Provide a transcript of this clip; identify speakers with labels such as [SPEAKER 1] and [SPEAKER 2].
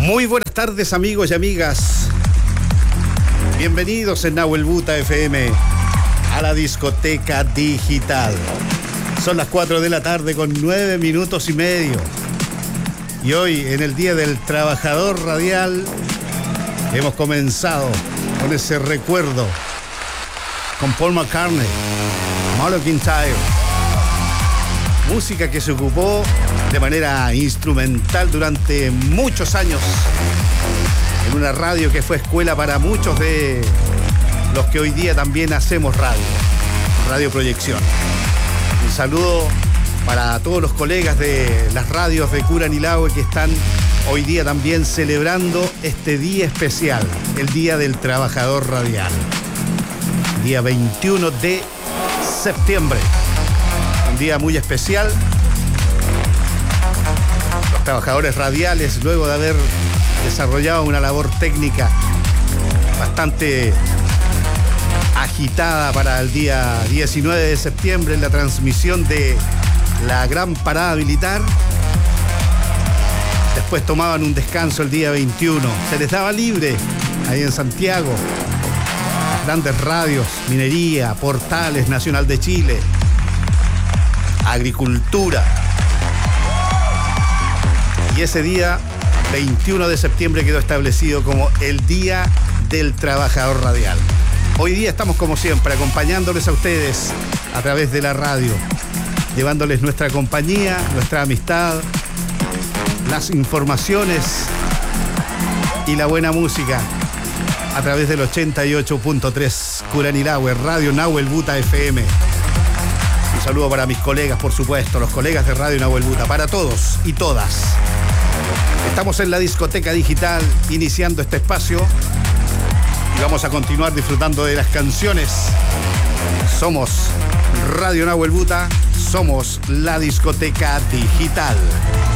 [SPEAKER 1] Muy buenas tardes, amigos y amigas. Bienvenidos en Nahuel Buta FM a la discoteca digital. Son las 4 de la tarde con 9 minutos y medio. Y hoy, en el Día del Trabajador Radial, hemos comenzado con ese recuerdo con Paul McCartney, Malo Quintayo. Música que se ocupó de manera instrumental durante muchos años en una radio que fue escuela para muchos de los que hoy día también hacemos Radio Proyección. Un saludo para todos los colegas de las radios de Curanilahue que están hoy día también celebrando este día especial, el Día del Trabajador Radial. Día 21 de septiembre. Un día muy especial. Los trabajadores radiales, luego de haber desarrollado una labor técnica bastante agitada para el día 19 de septiembre en la transmisión de la gran parada militar, después tomaban un descanso el día 21. Se les daba libre ahí en Santiago. Las grandes radios, Minería, Portales, Nacional de Chile, Agricultura. Y ese día 21 de septiembre quedó establecido como el Día del Trabajador Radial. Hoy día estamos como siempre acompañándoles a ustedes a través de la radio, llevándoles nuestra compañía, nuestra amistad, las informaciones y la buena música a través del 88.3 Curanilahue, Radio Nahuel Buta FM. Un saludo para mis colegas, por supuesto, los colegas de Radio Nahuel Buta, para todos y todas. Estamos en la discoteca digital iniciando este espacio y vamos a continuar disfrutando de las canciones. Somos Radio Nahuel Buta, somos la discoteca digital.